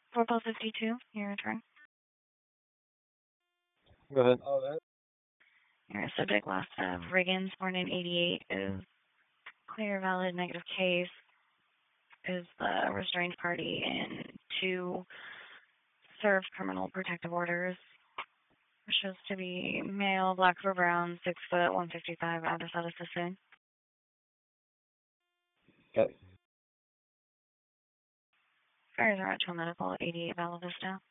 452, your return. Go ahead. Your subject last of Riggins, born in 88, is clear, valid, negative case, is the restrained party in 2 served criminal protective orders. Wishes to be male, black or brown, 6 foot, 155, address out of Sassoon. Okay. Fires are at Medical, 88 Bella Vista.